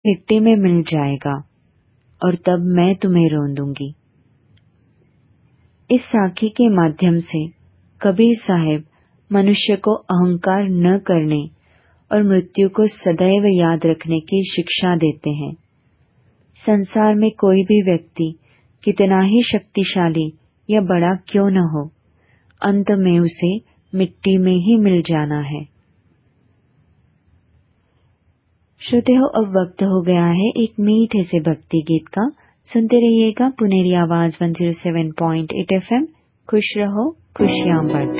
मिट्टी में मिल जाएगा और तब मैं तुम्हें रोन दूंगी। इस साखी के माध्यम से कबीर साहिब मनुष्य को अहंकार न करने और मृत्यु को सदैव याद रखने की शिक्षा देते हैं। संसार में कोई भी व्यक्ति कितना ही शक्तिशाली या बड़ा क्यों न हो, अंत में उसे मिट्टी में ही मिल जाना है। श्रोतेहो, अब वक्त हो गया है एक मीठे से भक्ति गीत का। सुनते रहिएगा पुनेरी आवाज 107.8 FM। खुश रहो, खुशियां बांटो।